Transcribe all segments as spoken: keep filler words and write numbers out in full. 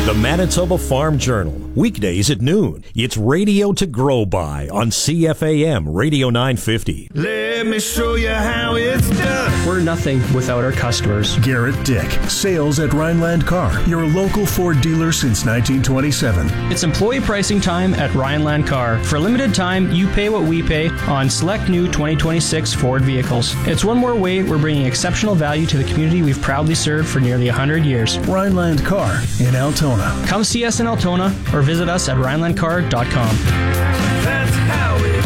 The Manitoba Farm Journal, weekdays at noon. It's radio to grow by on C F A M Radio nine fifty. Let me show you how it's done. We're nothing without our customers. Garrett Dick, sales at Rhineland Car, your local Ford dealer since nineteen twenty-seven. It's employee pricing time at Rhineland Car. For a limited time, you pay what we pay on select new twenty twenty-six Ford vehicles. It's one more way we're bringing exceptional value to the community we've proudly served for nearly one hundred years. Rhineland Car in Altona. Come see us in Altona or visit us at rhineland car dot com. That's how it's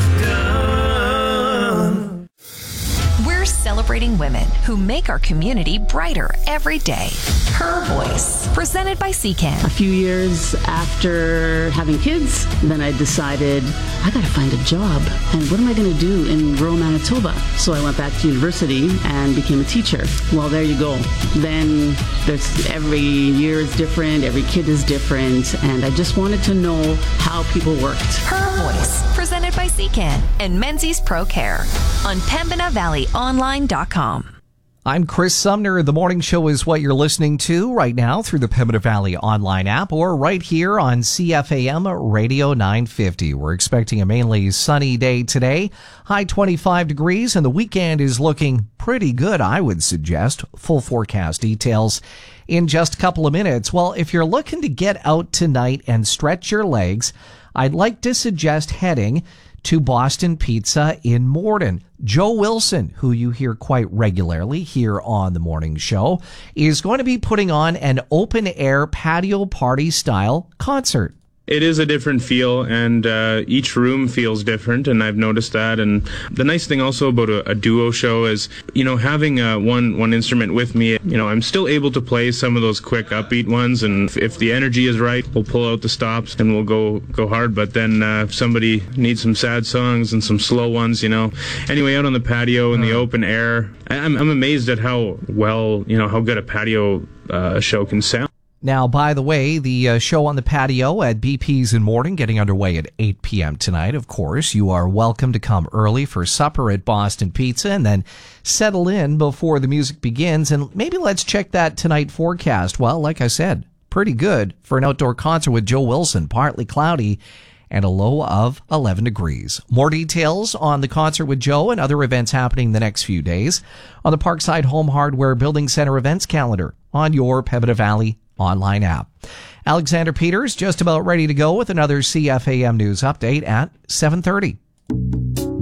done. We're celebrating women who make our community brighter every day. Her Voice, presented by C C A N. A few years after having kids, then I decided I got to find a job. And what am I going to do in rural Manitoba? So I went back to university and became a teacher. Well, there you go. Then there's every year is different, every kid is different, and I just wanted to know how people worked. Her Voice, presented by C C A N and Menzies Pro Care on Pembina Valley Online dot com. I'm Chris Sumner. The morning show is what you're listening to right now through the Pembina Valley online app or right here on C F A M Radio nine fifty. We're expecting a mainly sunny day today. High twenty-five degrees, and the weekend is looking pretty good, I would suggest. Full forecast details in just a couple of minutes. Well, if you're looking to get out tonight and stretch your legs, I'd like to suggest heading to Boston Pizza in Morden. Joe Wilson, who you hear quite regularly here on the morning show, is going to be putting on an open-air patio party style concert. It is a different feel, and uh, each room feels different, and I've noticed that. And the nice thing also about a, a duo show is, you know, having uh, one one instrument with me, you know, I'm still able to play some of those quick upbeat ones, and if, if the energy is right, we'll pull out the stops and we'll go go hard. But then uh, if somebody needs some sad songs and some slow ones, you know. Anyway, out on the patio in the open air, I, I'm, I'm amazed at how well, you know, how good a patio uh, show can sound. Now, by the way, the uh, show on the patio at B P's in Morden getting underway at eight p.m. tonight. Of course, you are welcome to come early for supper at Boston Pizza and then settle in before the music begins. And maybe let's check that tonight forecast. Well, like I said, pretty good for an outdoor concert with Joe Wilson. Partly cloudy and a low of eleven degrees. More details on the concert with Joe and other events happening the next few days on the Parkside Home Hardware Building Center events calendar on your Pembina Valley online app. Alexander Peters just about ready to go with another C F A M News update at seven thirty.